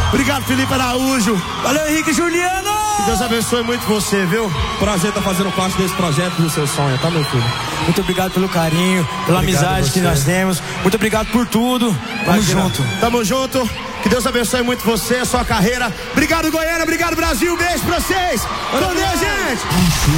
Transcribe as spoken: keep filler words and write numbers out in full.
Obrigado, Felipe Araújo. Valeu, Henrique Juliano. Que Deus abençoe muito você, viu? Prazer estar fazendo parte desse projeto do seu sonho, tá, meu filho? Muito obrigado pelo carinho, pela obrigado amizade que nós temos. Muito obrigado por tudo. Tamo Imagina. junto. Tamo junto. Que Deus abençoe muito você, a sua carreira. Obrigado, Goiânia. Obrigado, Brasil. Beijo pra vocês. Com Deus, gente.